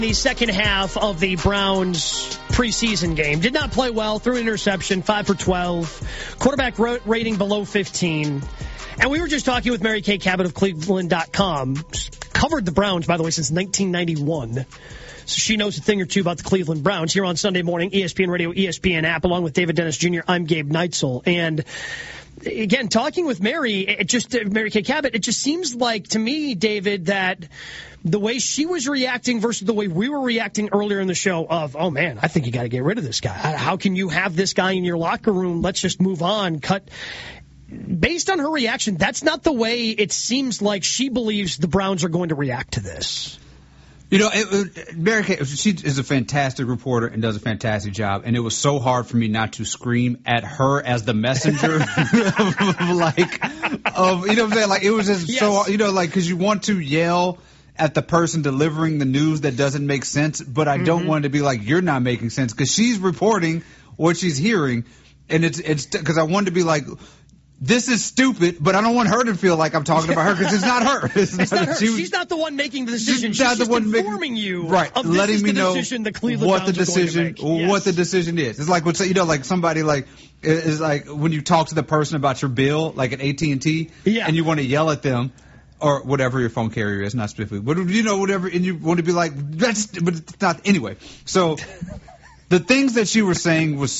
The second half of the Browns preseason game. Did not play well, threw an interception, 5 for 12. Quarterback rating below 15. And we were just talking with Mary Kay Cabot of Cleveland.com. Covered the Browns, by the way, since 1991. So she knows a thing or two about the Cleveland Browns. Here on Sunday morning, ESPN Radio, ESPN app, along with David Dennis Jr., I'm Gabe Neitzel. And again, talking with Mary Kay Cabot, it just seems like to me, David, that the way she was reacting versus the way we were reacting earlier in the show of, oh, man, I think you got to get rid of this guy. How can you have this guy in your locker room? Let's just move on. Cut. Based on her reaction, that's not the way it seems like she believes the Browns are going to react to this. You know, Mary Kay, she is a fantastic reporter and does a fantastic job, and it was so hard for me not to scream at her as the messenger you know what I'm saying? Like, it was just so, you know, like, because you want to yell at the person delivering the news that doesn't make sense, but I don't want it to be like, you're not making sense, because she's reporting what she's hearing, and it's because I wanted to be like, this is stupid, but I don't want her to feel like I'm talking about her, because it's not her. It's not her. She's not the one making the decision. She's just informing you, right? Of letting me know what the decision is. It's like like somebody is like when you talk to the person about your bill, like at AT&T, and you want to yell at them. Or whatever your phone carrier is, not specifically. But whatever, and you want to be like, but it's not. Anyway, so the things that she was saying was